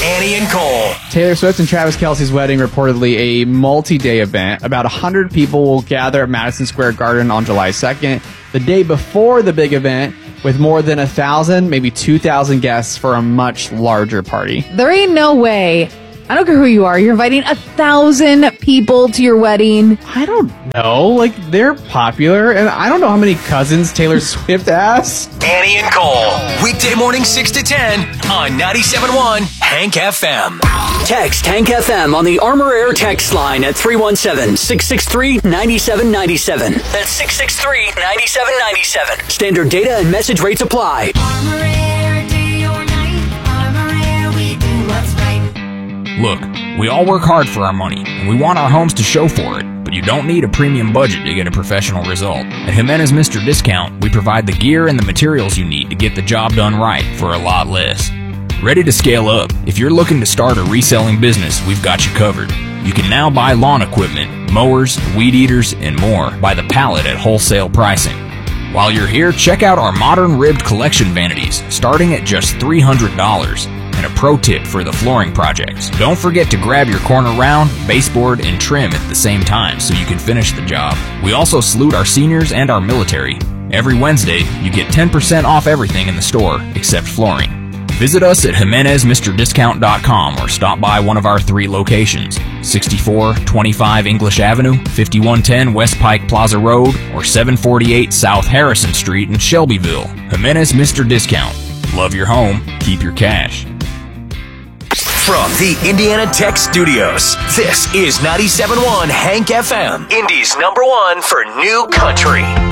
Annie and Cole. Taylor Swift and Travis Kelce's wedding, reportedly a multi-day event. About 100 people will gather at Madison Square Garden on July 2nd, the day before the big event, with more than 1,000, maybe 2,000 guests for a much larger party. There ain't no way. I don't care who you are. You're inviting 1,000 people to your wedding. I don't know. Like, they're popular, and I don't know how many cousins Taylor Swift has. Annie and Cole. Weekday morning 6 to 10 on 97.1 Hank FM. Text Hank FM on the Armor Air text line at 317-663-9797. That's 663-9797. Standard data and message rates apply. Armor Air, day or night. Armor Air, we do what's right. Look, we all work hard for our money, and we want our homes to show for it, but you don't need a premium budget to get a professional result. At Jimenez Mr. Discount, we provide the gear and the materials you need to get the job done right for a lot less. Ready to scale up? If you're looking to start a reselling business, we've got you covered. You can now buy lawn equipment, mowers, weed eaters, and more by the pallet at wholesale pricing. While you're here, check out our modern ribbed collection vanities, starting at just $300. And a pro tip for the flooring projects: don't forget to grab your corner round, baseboard, and trim at the same time so you can finish the job. We also salute our seniors and our military. Every Wednesday, you get 10% off everything in the store except flooring. Visit us at JimenezMrDiscount.com or stop by one of our 3 locations: 6425 English Avenue, 5110 West Pike Plaza Road, or 748 South Harrison Street in Shelbyville. Jimenez Mr. Discount. Love your home, keep your cash. From the Indiana Tech Studios, this is 97.1 Hank FM, Indy's #1 for new country.